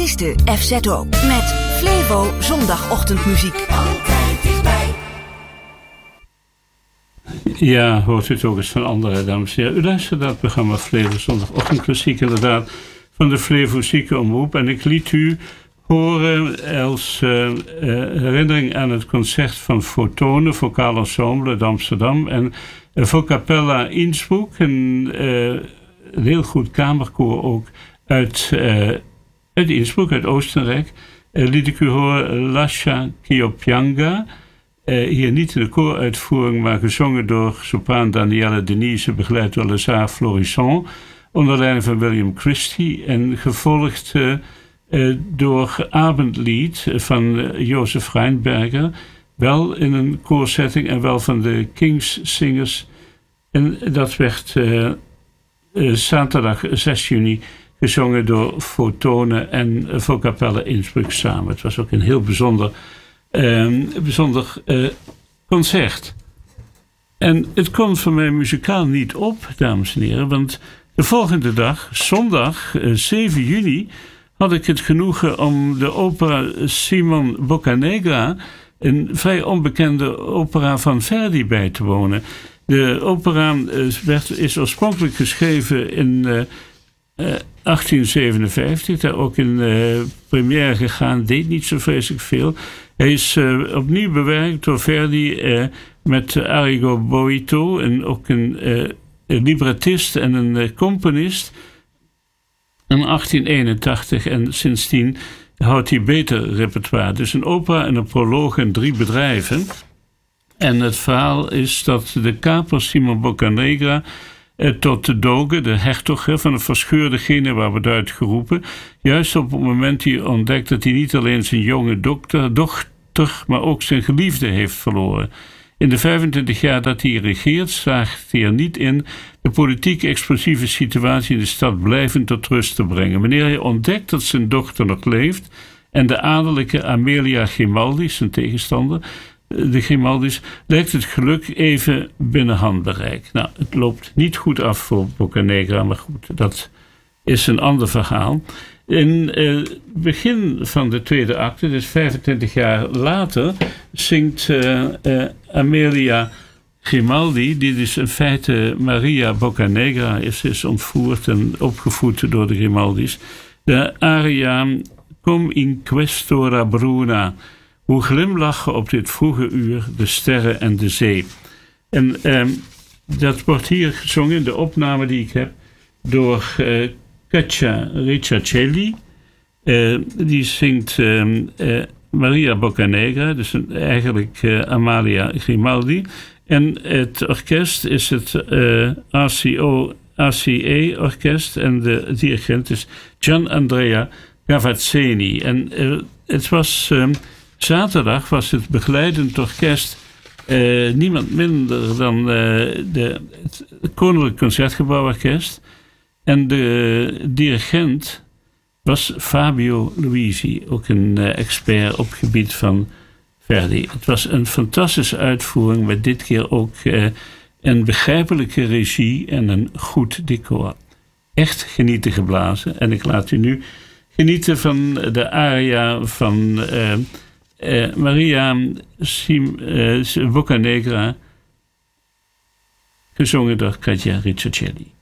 is de FZO met Flevo zondagochtendmuziek. Altijd dichtbij. Ja, hoort u het ook eens van anderen, dames en heren. U luistert naar het programma Flevo zondagochtendmuziek, inderdaad, van de Flevo Ziekenomroep. En ik liet u horen als herinnering aan het concert van Fotone, Vocaal Ensemble uit Amsterdam en Vocapella Innsbruck, een heel goed kamerkoor ook uit Innsbruck, uit Oostenrijk. Liet ik u horen Lascia Chiopianga. Hier niet in de kooruitvoering, maar gezongen door sopraan Danielle Denise, begeleid door Lézard Florissant, onder leiding van William Christie en gevolgd door Abendlied van Jozef Reinberger, wel in een koorsetting en wel van de King's Singers. En dat werd zaterdag 6 juni gezongen door Fotone en Vocapella Innsbruck samen. Het was ook een heel bijzonder concert. En het kon voor mij muzikaal niet op, dames en heren, want de volgende dag, zondag 7 juni, had ik het genoegen om de opera Simon Boccanegra, een vrij onbekende opera van Verdi, bij te wonen. De opera is oorspronkelijk geschreven in 1857, daar ook in première gegaan, deed niet zo vreselijk veel. Hij is opnieuw bewerkt door Verdi met Arrigo Boito, en ook een librettist en een componist. In 1881 en sindsdien houdt hij beter repertoire. Dus een opera en een proloog en 3 bedrijven. En het verhaal is dat de kaper Simon Boccanegra tot de doge, de hertog van een verscheurde Genua, wordt uitgeroepen. Juist op het moment hij ontdekt dat hij niet alleen zijn jonge dochter, maar ook zijn geliefde heeft verloren. In de 25 jaar dat hij regeert, slaagt hij er niet in de politiek explosieve situatie in de stad blijvend tot rust te brengen. Wanneer hij ontdekt dat zijn dochter nog leeft en de adellijke Amelia Grimaldi, zijn tegenstander, de Grimaldis, lijkt het geluk even binnen handbereik. Nou, het loopt niet goed af voor Boccanegra, maar goed, dat is een ander verhaal. In het begin van de tweede acte, dus 25 jaar later, zingt Amelia Grimaldi, die dus in feite Maria Boccanegra is ontvoerd en opgevoed door de Grimaldis, de aria Come in quest'ora bruna, hoe glimlachen op dit vroege uur de sterren en de zee. En dat wordt hier gezongen, de opname die ik heb, door Katja Ricciarelli. Die zingt Maria Boccanegra, dus eigenlijk Amalia Grimaldi. En het orkest is het RCA-orkest en de dirigent is Gian Andrea Gavazzeni. En het was zaterdag was het begeleidend orkest niemand minder dan het Koninklijk Concertgebouworkest. En de dirigent was Fabio Luisi, ook een expert op het gebied van Verdi. Het was een fantastische uitvoering met dit keer ook een begrijpelijke regie en een goed decor. Echt genieten geblazen. En ik laat u nu genieten van de aria van Maria Boccanegra, gezongen door Katja Ricciarelli.